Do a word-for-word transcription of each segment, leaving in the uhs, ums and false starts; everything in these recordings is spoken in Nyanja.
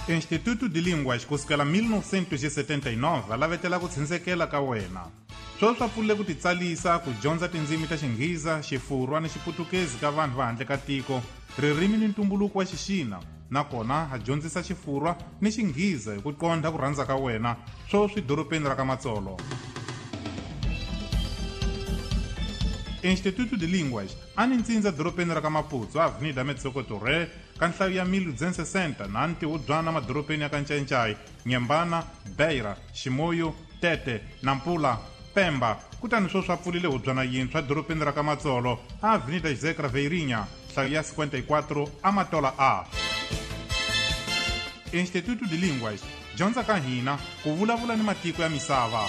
Instituto de Línguas kusukela mil novecentos e setenta e nove va lavetela ku tshindzetela ka wena. Sweswi swa pfulile ku titsalisa ku dyondza tindzimi ta Xingheza, Xifurwa ni Xiputukezi ka vanhu va handle ka tiko, ririmi ni ntumbuluko wa Xixina. Nakona ha dyondzisa Xifurwa ni Xingheza hi ku qondha ku rhandza ka wena sweswi dorobeni ra ka Matsolo. Instituto de Línguas a ni ntsindza dorobeni ra ka Maputo, Avenida Metsokotoré, ka nhlayo ya mil duzentos e sessenta na ntiwudzwana madorobeni ya ka Ncancai, Nyembana, Beira, Ximoyo, Tete, Nampula, Pemba. Kutani sweswi swa pfulile hudzwana yintshwa dorobeni ra ka Matsolo, Avenida José Craveirinha, nhlayo ya cinquenta e quatro, Amatola A. Instituto de Línguas dyondza ka hina ku vulavula ni matiko ya misava.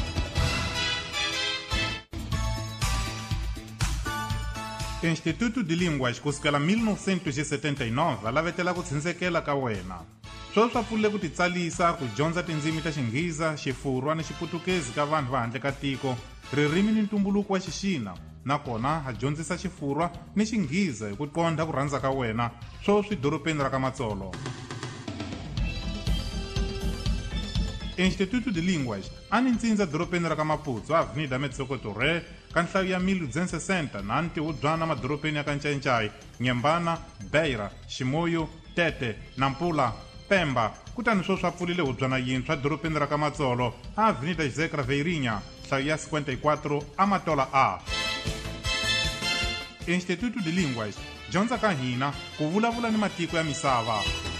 Instituto de Línguas kusukela mil novecentos e setenta e nove va lavetela ku tshindzetela ka wena. Sweswi swa pfulile ku titsalisa ku dyondza tindzimi ta Xingheza, Xifurwa ni Xiputukezi ka vanhu va handle ka tiko, ririmi ni ntumbuluko wa Xixina. Nakona ha dyondzisa Xifurwa ni Xingheza hi ku qondha ku rhandza ka wena sweswi dorobeni ra ka Matsolo. Instituto de Línguas a ni ntsindza dorobeni ra ka Maputo, Avenida Metsokotoré, ka nhlayo ya mil duzentos e sessenta na ntiwudzwana madorobeni ya ka Ncancai, Nyembana, Beira, Ximoyo, Tete, Nampula, Pemba. Kutani sweswi swa pfulile hudzwana yintshwa dorobeni ra ka Matsolo, Avenida José Craveirinha, nhlayo ya cinquenta e quatro, Amatola A. Instituto de Línguas dyondza ka hina ku vulavula ni matiko ya misava.